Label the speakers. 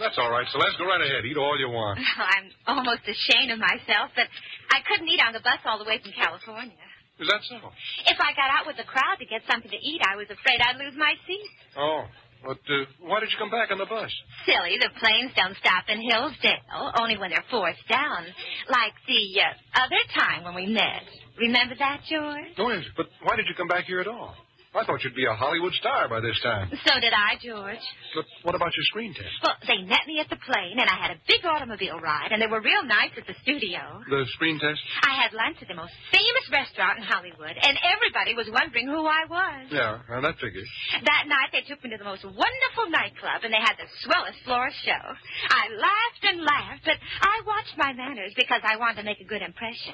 Speaker 1: That's all right, Celeste. Go right ahead. Eat all you want.
Speaker 2: I'm almost ashamed of myself, but I couldn't eat on the bus all the way from California.
Speaker 1: Is that so?
Speaker 2: If I got out with the crowd to get something to eat, I was afraid I'd lose my seat.
Speaker 1: Oh. But why did you come back on the bus?
Speaker 2: Silly, the planes don't stop in Hillsdale, only when they're forced down. Like the other time when we met. Remember that, George?
Speaker 1: No, but why did you come back here at all? I thought you'd be a Hollywood star by this time.
Speaker 2: So did I, George.
Speaker 1: But what about your screen test?
Speaker 2: Well, they met me at the plane, and I had a big automobile ride, and they were real nice at the studio.
Speaker 1: The screen test?
Speaker 2: I had lunch at the most famous restaurant in Hollywood, and everybody was wondering who I was.
Speaker 1: Yeah, that figures.
Speaker 2: That night, they took me to the most wonderful nightclub, and they had the swellest floor show. I laughed and laughed, but I watched my manners because I wanted to make a good impression.